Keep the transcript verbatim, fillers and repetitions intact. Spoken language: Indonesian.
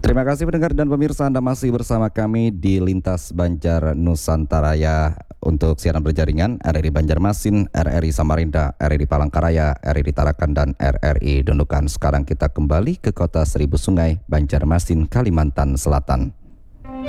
Terima kasih pendengar dan pemirsa, Anda masih bersama kami di Lintas Banjar Nusantara ya, untuk siaran berjaringan R R I Banjarmasin, R R I Samarinda, R R I Palangkaraya, R R I Tarakan, dan R R I Dundukan. Sekarang kita kembali ke kota Seribu Sungai, Banjarmasin, Kalimantan Selatan.